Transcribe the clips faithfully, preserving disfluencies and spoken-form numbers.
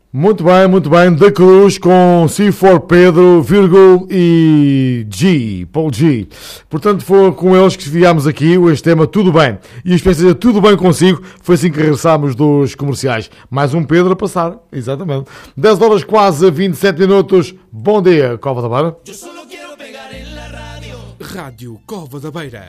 Muito bem, muito bem. Da Cruz com C quatro Pedro, Virgul e G, Paul G. Portanto, foi com eles que viemos aqui este tema Tudo Bem. E a experiência de Tudo Bem Consigo foi assim que regressámos dos comerciais. Mais um Pedro a passar, exatamente. dez horas quase, vinte e sete minutos. Bom dia, Cova da Beira. Eu solo quero pegar em la rádio. Rádio Cova da Beira.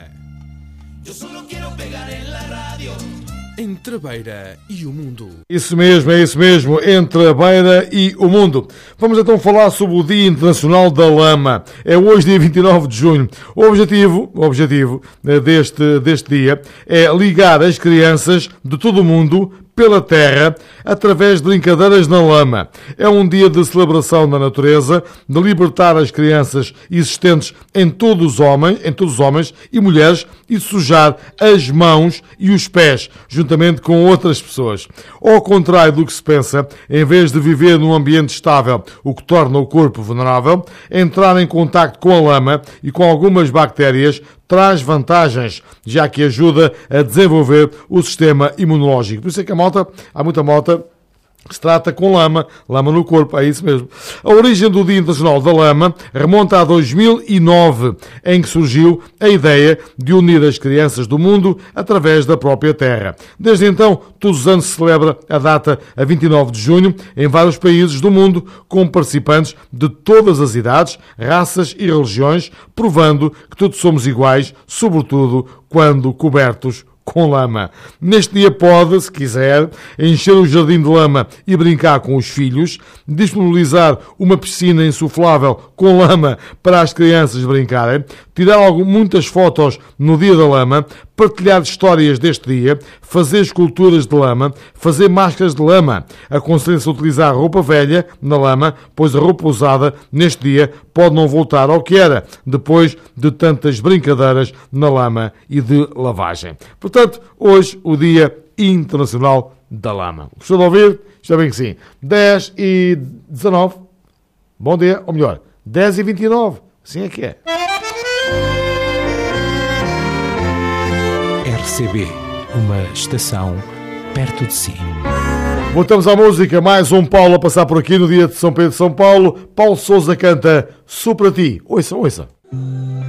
Eu solo quero pegar em la rádio. Entre a Beira e o mundo. Isso mesmo, é isso mesmo, entre a Beira e o mundo. Vamos então falar sobre o Dia Internacional da Lama. É hoje, dia vinte e nove de junho. O objetivo, o objetivo deste, deste dia é ligar as crianças de todo o mundo pela terra através de brincadeiras na lama. É um dia de celebração da natureza, de libertar as crianças existentes em todos os homens, em todos os homens e mulheres e de sujar as mãos e os pés, juntamente com outras pessoas. Ao contrário do que se pensa, em vez de viver num ambiente estável, o que torna o corpo vulnerável, entrar em contacto com a lama e com algumas bactérias traz vantagens, já que ajuda a desenvolver o sistema imunológico. Por isso é que a malta, há muita malta que se trata com lama, lama no corpo, é isso mesmo. A origem do Dia Internacional da Lama remonta a dois mil e nove, em que surgiu a ideia de unir as crianças do mundo através da própria terra. Desde então, todos os anos se celebra a data a vinte e nove de junho em vários países do mundo, com participantes de todas as idades, raças e religiões, provando que todos somos iguais, sobretudo quando cobertos com lama. Neste dia pode, se quiser, encher o jardim de lama e brincar com os filhos, disponibilizar uma piscina insuflável com lama para as crianças brincarem, tirar algumas, muitas fotos no dia da lama, partilhar histórias deste dia, fazer esculturas de lama, fazer máscaras de lama. Aconselha-se a utilizar roupa velha na lama, pois a roupa usada neste dia pode não voltar ao que era, depois de tantas brincadeiras na lama e de lavagem. Portanto, hoje o Dia Internacional da Lama. Gostou de ouvir? Está bem que sim. dez e dezanove. Bom dia, ou melhor, dez e vinte e nove. Assim é que é. R C B, uma estação perto de si. Voltamos à música, mais um Paulo a passar por aqui no dia de São Pedro de São Paulo. Paulo Sousa canta Sou para ti. Ouça, ouça.